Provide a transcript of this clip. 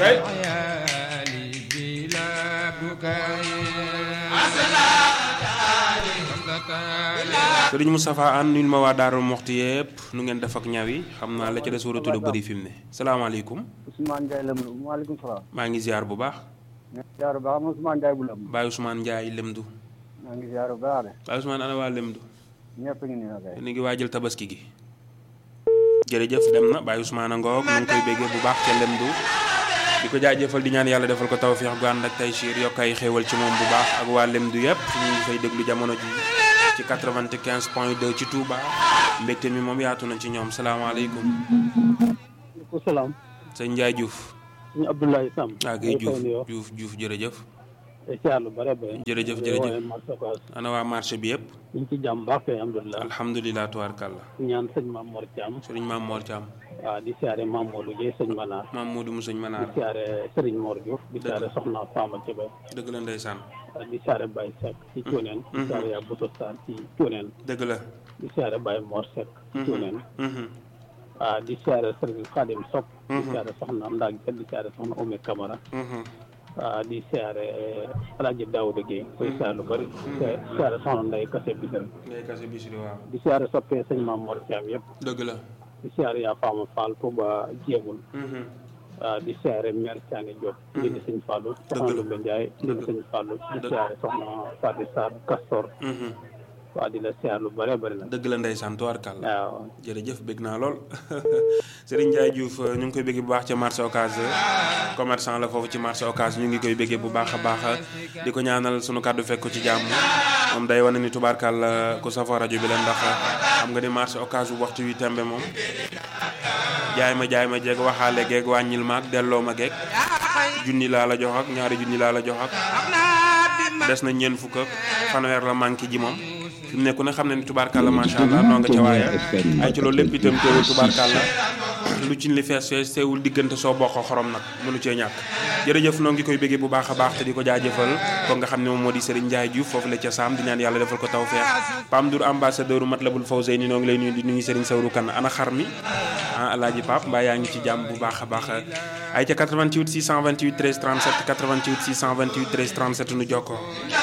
kay Sëriñ Moustapha Anne nuyul ma waa Daaru Moxti yëpp nu ngeen def ak ñaw yi xam naa la ca des waratul a bëri fi mu ne salaamaaleykum. Ousmane Ndiaye Lemdu maaleykum salaam. maa ngi ziar bu baax. ziar bu baax Ousmane Ndiaye bu Lemdu. Baye Ousmane Ndiaye Lemdu. maa ngi ziar bu baax de. Baye Ousmane ana waa Lemdu. ñëpp ngi nii ok. ni ngi waajal tabaski gi. jërëjëf dem na Baye Ousmane Ngoog nu ngi koy béggee bu baax ca Lemdu. di ko jaajëfal di ñaan yàlla defal ko tawfeex gu ànd ak taysiir yokk ay xéewal ci moom bu baax ak waa Lemdu yëpp ñu ngi fay déglu jamono ji ci 95.2 ci Touba mbégte mi moom yaatu na ci ñoom salaamaaleykum. waaleykum salaam. sëñ Ndiaye Diouf. sëñ Abdoulaye Sam. ah kay Diouf jërëjëf. lu bare bare. jërëjëf ana waa marché bi yëpp. ñu ngi ci jàmm baax kay alhamdulilah. alhamdulilah tubaarkàlla. ñaan sëñ Mame Mor Thiam. sëriñ Mame Mor Thiam. waaw di siyaare Mame Modou Guèye sëñ Manar. Mame Modou mu sëñ Manar. di siyaare Serigne Mor Diouf. di siyaare Soxna Fama Thiébé. dëgg la ndeysaan. di siyaare Baye Seck ci Cuuneen. di siyaare yaa Bousso Sarr ci Cuuneen. dëgg la. di siyaare Baye Mor Seck ci Cuuneen. waaw di siyaare Serigne Khadim Sopp. di siyaare Soxna Ndag di siyaare Soxna Oumy Camara. waaw di siyaare Alaaji Daouda Guèye koy siyaare lu bëri. di siyaare Soxna Ndeye Kassé Bisiri. Ndeye Kassé Bisiri waaw. di siyaare soppee sëñ Mame Mor Thiam yëpp. dëgg la. di siyaare yaa Fama Fall Touba Jéemul. waaw di siyaare maire Thiané Diop. di sëñ Fallou. Soxna Lumbe Ndiaye di sëñ Fallou. di siyaare Soxna Fadi Sarr Castor. waaw di la siyaare lu bare bëri na. dëgg la ndeysaan tubaarkàlla. waaw jërëjëf bég naa lool Serigne Ndiaye Diouf ñu ngi koy béggee bu baax ca marché Ocass commerçant la foofu ci marché Ocass ñu ngi koy béggee bu baax a baax di ko ñaanal sunu kàddu fekk ko ci jàmm moom day wane ni tubaarkàlla ku safoo rajo bi la ndax xam nga ni marché Ocass bu waxtu wi tembe moom jaay ma jeeg waxaale geeg wàññil ma ak delloo ma geeg junni laa la jox ak ñaari junni laa la jox ak des na ñeent fukk ak fanweer la manqué ji moom fi mu nekk ne xam ne ni tubaarkàlla macha allah noo nga ca waaye ay ci loolu lépp itam teewul tubaarkàlla lu ci li fees teewul diggante soo bokk xorom nag mënu cee ñàkk jërëjëf noo ngi koy béggee bu baax a baax te di ko jaajëfal ko nga xam ne moom moo di Serigne Ndiaye Diouf foofu la ca Saam di ñaan yàlla defal ko tawfeex Pam Ndour ambassadeur Matlabul Fawzeyni noo ngi lay nuyu di nuyu Serigne Sawru Kan ana xar mi alaaji Pape mbaa yaa ngi ci jàmm bu baax a baax ay ca 88 628 13 37 88 628 13 37 nu jokkoo